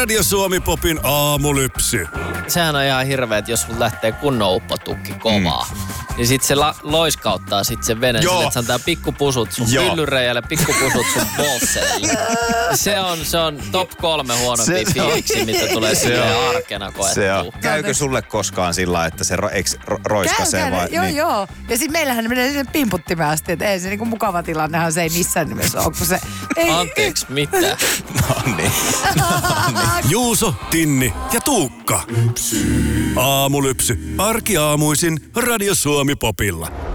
Radio Suomi Popin aamulypsy. Sehän on ihan hirveä, että jos sulla lähtee kunnon uppotukki kovaa, niin sit se loiskauttaa sit sen veneen sille, että se antaa pikkupusut sun pyllyreijälle, pikkupusut sun bolseille. Se on top 3 huonompia fiiliksi, mitä tulee silleen arkena koettua. Käykö sulle koskaan sillä, että se roiskasee vai? Joo. Ja sit meillähän menee sen pimputtimeen asti, että ei se niinku mukava tilannehan se ei missään nimessä ole, kun se... Anteeksi, mitä? No niin. Juuso, Tinni ja Tuukka. Aamulypsy. Arkiaamuisin Radio Suomi Popilla.